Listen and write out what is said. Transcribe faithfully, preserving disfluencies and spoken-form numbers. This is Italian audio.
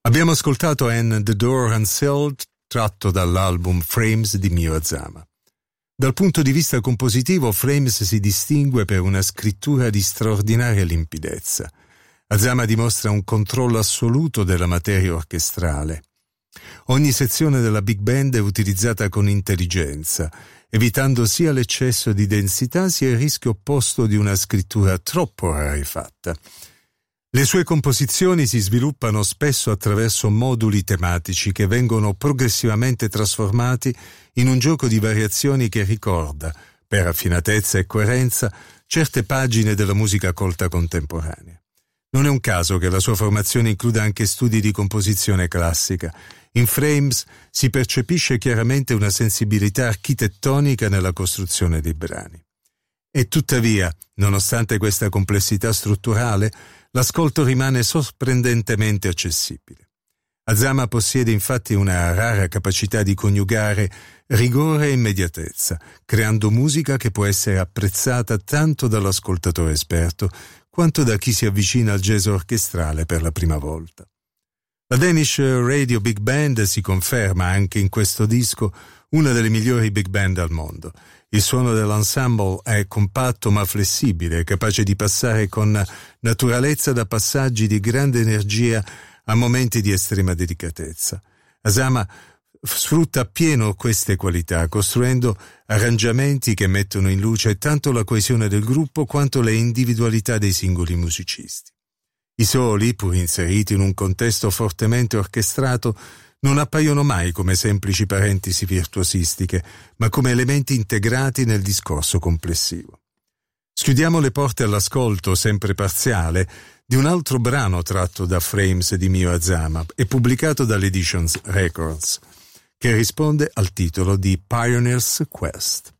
Abbiamo ascoltato And the Door Unsealed, tratto dall'album Frames di Mio Azama. Dal punto di vista compositivo, Frames si distingue per una scrittura di straordinaria limpidezza. Azama dimostra un controllo assoluto della materia orchestrale. Ogni sezione della big band è utilizzata con intelligenza, evitando sia l'eccesso di densità sia il rischio opposto di una scrittura troppo rarefatta. Le sue composizioni si sviluppano spesso attraverso moduli tematici che vengono progressivamente trasformati in un gioco di variazioni che ricorda, per raffinatezza e coerenza, certe pagine della musica colta contemporanea. Non è un caso che la sua formazione includa anche studi di composizione classica. In Frames si percepisce chiaramente una sensibilità architettonica nella costruzione dei brani. E tuttavia, nonostante questa complessità strutturale, l'ascolto rimane sorprendentemente accessibile. Azama possiede infatti una rara capacità di coniugare rigore e immediatezza, creando musica che può essere apprezzata tanto dall'ascoltatore esperto quanto da chi si avvicina al jazz orchestrale per la prima volta. La Danish Radio Big Band si conferma anche in questo disco una delle migliori big band al mondo. Il suono dell'ensemble è compatto ma flessibile, capace di passare con naturalezza da passaggi di grande energia a momenti di estrema delicatezza. Azama sfrutta appieno queste qualità, costruendo arrangiamenti che mettono in luce tanto la coesione del gruppo quanto le individualità dei singoli musicisti. I soli, pur inseriti in un contesto fortemente orchestrato, non appaiono mai come semplici parentesi virtuosistiche, ma come elementi integrati nel discorso complessivo. Schiudiamo le porte all'ascolto, sempre parziale, di un altro brano tratto da Frames di Mio Azama e pubblicato dall'Editions Records, che risponde al titolo di Pioneer's Quest.